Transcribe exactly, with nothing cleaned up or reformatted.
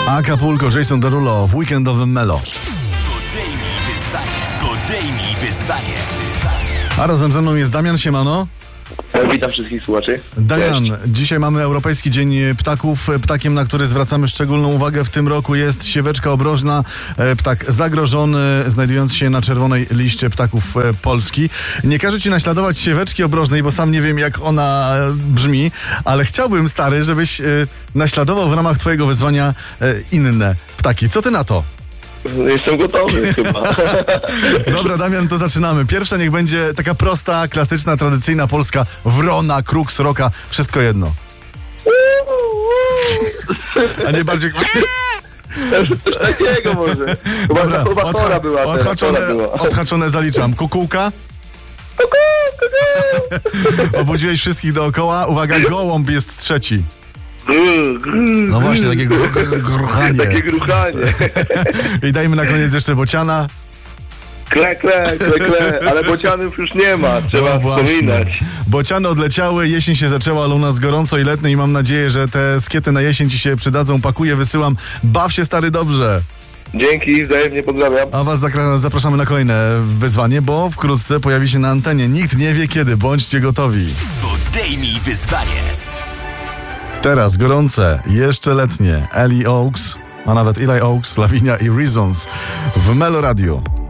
Acapulco, Jason Derulo w weekendowym Melo. Podejmij wyzwanie. Podejmij wyzwanie. A razem ze mną jest Damian, siemano. Witam wszystkich słuchaczy. Damian, dzisiaj mamy Europejski Dzień Ptaków. Ptakiem, na który zwracamy szczególną uwagę w tym roku, jest sieweczka obrożna, ptak zagrożony, znajdujący się na czerwonej liście ptaków Polski. Nie każę ci naśladować sieweczki obrożnej, bo sam nie wiem, jak ona brzmi, ale chciałbym, stary, żebyś naśladował w ramach twojego wyzwania inne ptaki. Co ty na to? Jestem gotowy chyba. Dobra, Damian, to zaczynamy. Pierwsza niech będzie taka prosta, klasyczna, tradycyjna polska wrona, kruk, sroka, wszystko jedno. A nie bardziej... Coś takiego może. Chyba Dobra, odha- była odhaczone, była. odhaczone zaliczam. Kukułka? Obudziłeś wszystkich dookoła. Uwaga, gołąb jest trzeci. No właśnie, takie gr- gruchanie. Takie gruchanie. I dajmy na koniec jeszcze bociana. Kle, kle, kle, kle. Ale bocianów już nie ma, trzeba No właśnie. wspominać. Bociany odleciały, jesień się zaczęła, ale u nas gorąco i letnie i mam nadzieję, że te skiety na jesień ci się przydadzą. Pakuję, wysyłam. Baw się, stary, dobrze. Dzięki, wzajemnie pozdrawiam. A was zakra- zapraszamy na kolejne wyzwanie, bo wkrótce pojawi się na antenie. Nikt nie wie kiedy, bądźcie gotowi. Podejmij wyzwanie. Teraz gorące, jeszcze letnie. Ellie Oaks, a nawet Eli Oaks, Lavinia i Reasons w Melo Radio.